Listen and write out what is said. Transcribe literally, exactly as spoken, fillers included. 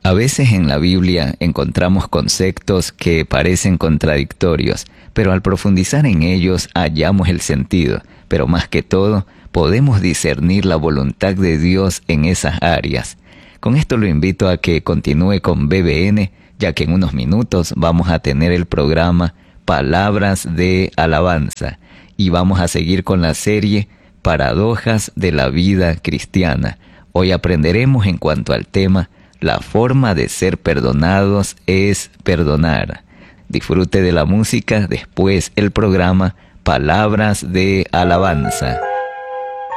A veces en la Biblia encontramos conceptos que parecen contradictorios, pero al profundizar en ellos hallamos el sentido. Pero más que todo, podemos discernir la voluntad de Dios en esas áreas. Con esto lo invito a que continúe con B B N, ya que en unos minutos vamos a tener el programa Palabras de Alabanza y vamos a seguir con la serie Paradojas de la Vida Cristiana. Hoy aprenderemos en cuanto al tema La forma de ser perdonados es perdonar. Disfrute de la música, después el programa Palabras de Alabanza.